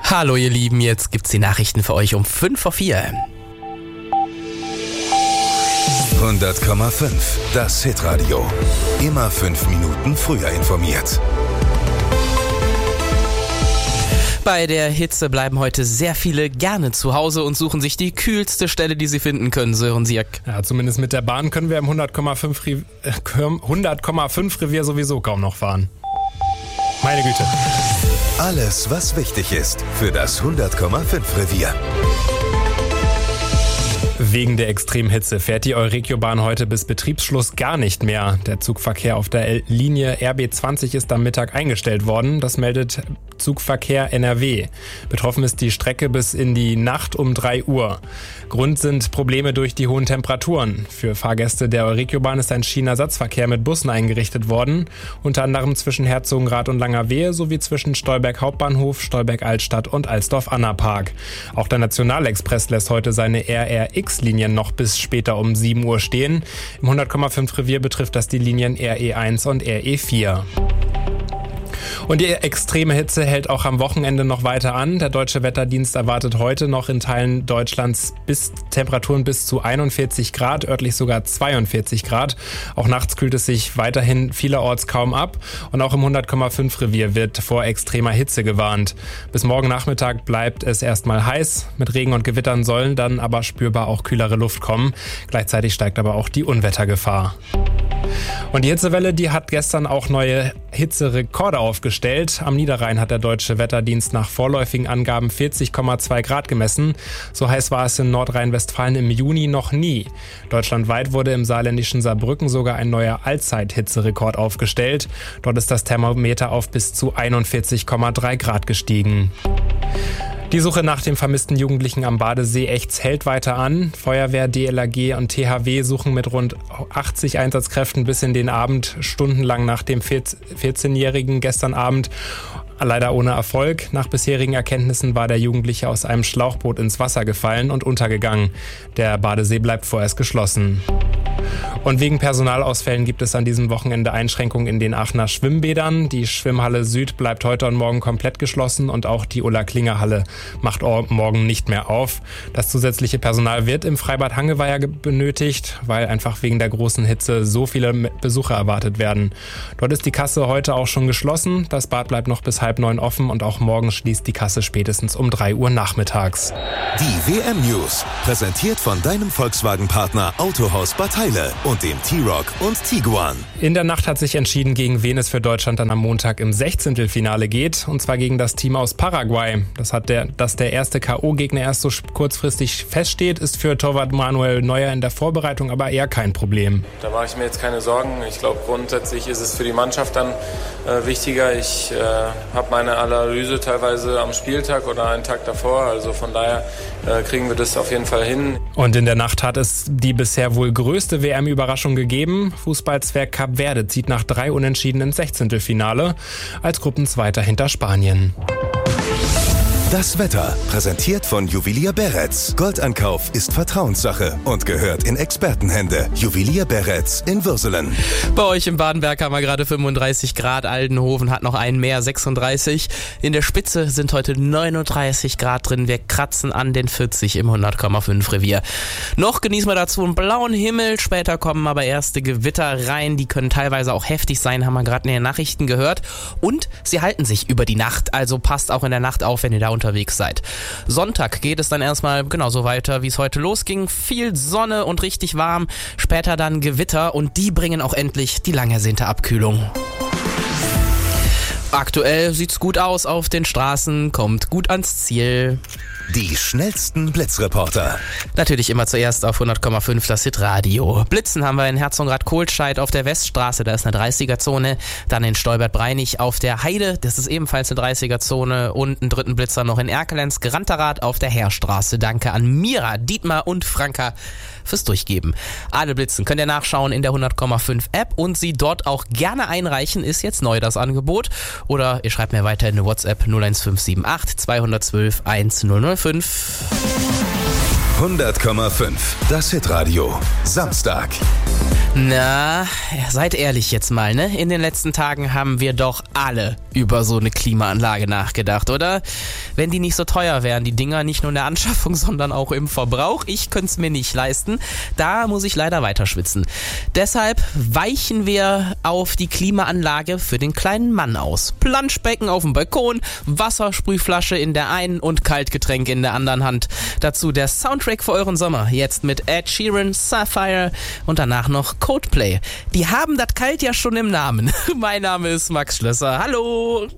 Hallo ihr Lieben, jetzt gibt's die Nachrichten für euch um 3:55. 100,5, das Hitradio. Immer 5 Minuten früher informiert. Bei der Hitze bleiben heute sehr viele gerne zu Hause und suchen sich die kühlste Stelle, die sie finden können, Sören Siak. Ja, zumindest mit der Bahn können wir im 100,5 Revier sowieso kaum noch fahren. Meine Güte. Alles, was wichtig ist für das 100,5 Revier. Wegen der Extremhitze fährt die Euregiobahn heute bis Betriebsschluss gar nicht mehr. Der Zugverkehr auf der Linie RB20 ist am Mittag eingestellt worden. Das meldet Zugverkehr NRW. Betroffen ist die Strecke bis in die Nacht um 3 Uhr. Grund sind Probleme durch die hohen Temperaturen. Für Fahrgäste der Euregiobahn ist ein Schienenersatzverkehr mit Bussen eingerichtet worden. Unter anderem zwischen Herzogenrath und Langerwehe sowie zwischen Stolberg Hauptbahnhof, Stolberg Altstadt und Alsdorf-Annapark. Auch der Nationalexpress lässt heute seine RRX-Linien noch bis später um 7 Uhr stehen. Im 100,5 Revier betrifft das die Linien RE1 und RE4. Und die extreme Hitze hält auch am Wochenende noch weiter an. Der Deutsche Wetterdienst erwartet heute noch in Teilen Deutschlands Temperaturen bis zu 41 Grad, örtlich sogar 42 Grad. Auch nachts kühlt es sich weiterhin vielerorts kaum ab. Und auch im 100,5 Revier wird vor extremer Hitze gewarnt. Bis morgen Nachmittag bleibt es erstmal heiß. Mit Regen und Gewittern sollen dann aber spürbar auch kühlere Luft kommen. Gleichzeitig steigt aber auch die Unwettergefahr. Und die Hitzewelle, die hat gestern auch neue Hitzerekorde aufgestellt. Am Niederrhein hat der Deutsche Wetterdienst nach vorläufigen Angaben 40,2 Grad gemessen. So heiß war es in Nordrhein-Westfalen im Juni noch nie. Deutschlandweit wurde im saarländischen Saarbrücken sogar ein neuer Allzeit-Hitzerekord aufgestellt. Dort ist das Thermometer auf bis zu 41,3 Grad gestiegen. Die Suche nach dem vermissten Jugendlichen am Badesee Echts hält weiter an. Feuerwehr, DLRG und THW suchen mit rund 80 Einsatzkräften bis in den Abend stundenlang nach dem 14-Jährigen gestern Abend. Leider ohne Erfolg. Nach bisherigen Erkenntnissen war der Jugendliche aus einem Schlauchboot ins Wasser gefallen und untergegangen. Der Badesee bleibt vorerst geschlossen. Und wegen Personalausfällen gibt es an diesem Wochenende Einschränkungen in den Aachener Schwimmbädern. Die Schwimmhalle Süd bleibt heute und morgen komplett geschlossen und auch die Ulla-Klinger-Halle macht morgen nicht mehr auf. Das zusätzliche Personal wird im Freibad Hangeweiher benötigt, weil einfach wegen der großen Hitze so viele Besucher erwartet werden. Dort ist die Kasse heute auch schon geschlossen. Das Bad bleibt noch bis 8:30 offen und auch morgen schließt die Kasse spätestens um 3 Uhr nachmittags. Die WM-News, präsentiert von deinem Volkswagen-Partner Autohaus Bad Heile und dem T-Roc und Tiguan. In der Nacht hat sich entschieden, gegen wen es für Deutschland dann am Montag im 16. geht, und zwar gegen das Team aus Paraguay. Dass der erste K.O.-Gegner erst so kurzfristig feststeht, ist für Torwart Manuel Neuer in der Vorbereitung aber eher kein Problem. Da mache ich mir jetzt keine Sorgen. Ich glaube, grundsätzlich ist es für die Mannschaft dann wichtiger. Ich habe meine Analyse teilweise am Spieltag oder einen Tag davor, also von daher kriegen wir das auf jeden Fall hin. Und in der Nacht hat es die bisher wohl größte WM-Überraschung gegeben. Fußballzwerg Kap Verde zieht nach 3 Unentschieden ins 16. als Gruppenzweiter hinter Spanien. Das Wetter, präsentiert von Juwelier Beretz. Goldankauf ist Vertrauenssache und gehört in Expertenhände. Juwelier Beretz in Würselen. Bei euch im Badenberg haben wir gerade 35 Grad. Aldenhoven hat noch einen mehr, 36. In der Spitze sind heute 39 Grad drin. Wir kratzen an den 40 im 100,5 Revier. Noch genießen wir dazu einen blauen Himmel. Später kommen aber erste Gewitter rein. Die können teilweise auch heftig sein, haben wir gerade in den Nachrichten gehört. Und sie halten sich über die Nacht. Also passt auch in der Nacht auf, wenn ihr da unterwegs seid. Sonntag geht es dann erstmal genauso weiter, wie es heute losging. Viel Sonne und richtig warm. Später dann Gewitter und die bringen auch endlich die lang ersehnte Abkühlung. Aktuell sieht's gut aus auf den Straßen, kommt gut ans Ziel. Die schnellsten Blitzreporter. Natürlich immer zuerst auf 100,5 das Hitradio. Blitzen haben wir in Herzogenrath-Kohlscheid auf der Weststraße, da ist eine 30er-Zone. Dann in Stolbert-Breinig auf der Heide, das ist ebenfalls eine 30er-Zone. Und einen dritten Blitzer noch in Erkelenz-Granterath auf der Heerstraße. Danke an Mira, Dietmar und Franka fürs Durchgeben. Alle Blitzen könnt ihr nachschauen in der 100,5 App und sie dort auch gerne einreichen, ist jetzt neu das Angebot. Oder ihr schreibt mir weiter in eine WhatsApp 01578 212 1005. 100,5, das Hitradio. Samstag. Na, seid ehrlich jetzt mal, ne? In den letzten Tagen haben wir doch alle über so eine Klimaanlage nachgedacht, oder? Wenn die nicht so teuer wären, die Dinger, nicht nur in der Anschaffung, sondern auch im Verbrauch. Ich könnte es mir nicht leisten. Da muss ich leider weiter schwitzen. Deshalb weichen wir auf die Klimaanlage für den kleinen Mann aus. Planschbecken auf dem Balkon, Wassersprühflasche in der einen und Kaltgetränk in der anderen Hand. Dazu der Soundtrack für euren Sommer. Jetzt mit Ed Sheeran, Sapphire und danach noch Coldplay. Die haben das Kalt ja schon im Namen. Mein Name ist Max Schlösser. Hallo!